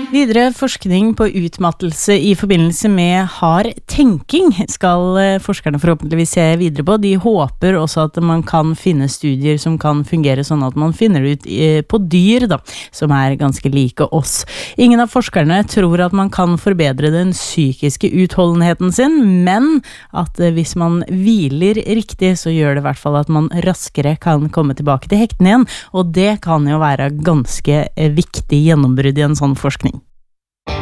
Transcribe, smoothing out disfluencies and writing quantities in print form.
Videre forskning på utmattelse I forbindelse med hard tenking skal forskerne forhåpentligvis se videre på. De håper også at man kan finne studier som kan fungere sånn at man finner det ut på dyr da, som ganske like oss. Ingen av forskerne tror at man kan forbedre den psykiske utholdenheten sin, men at hvis man hviler riktig, så gjør det I hvert fall at man raskere kan komme tilbake til hekten igjen, og det kan jo være ganske viktig gjennombrudd I en sånn forskning.